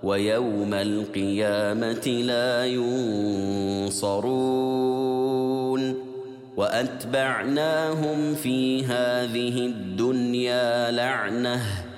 ويوم القيامة لا ينصرون وأتبعناهم في هذه الدنيا لعنةً